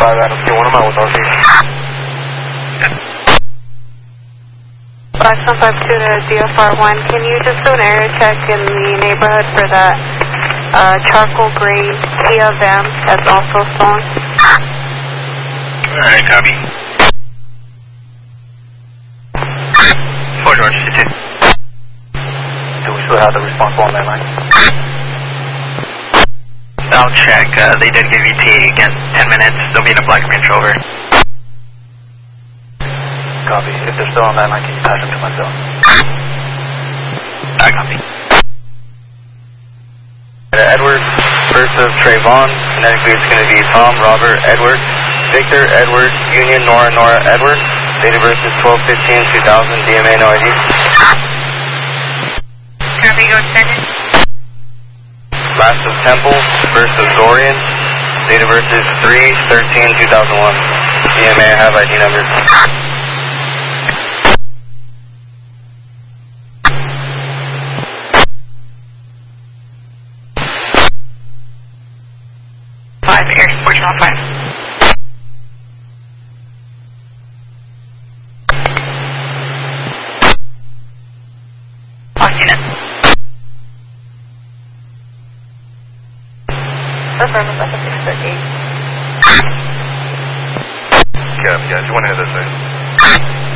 Adam, get one of my with RC. Box 152 to DFR1, can you just do an area check in the neighborhood for that charcoal gray Kia van that's also stolen? Alright, copy. 4 George, you too. Do we still have the responsible on that line? I'll check. They did give ETA again. 10 minutes. They'll be in a black Range Rover. Copy. If they're still on that line, can you pass them to myself? I copy. Edward versus Trayvon. Phonetically, it's going to be Tom, Robert, Edward, Victor, Edward, Union, Nora, Nora, Edward. Date of birth is 12/15/2000. DMA, no ID. Copy, go extended. Last of Temple versus Zorian. Date of birth is 3/13/2001. DMA, I have ID numbers. Air 1405. Locked in. Affirmative, that's a 638. Yeah, you want to head this way.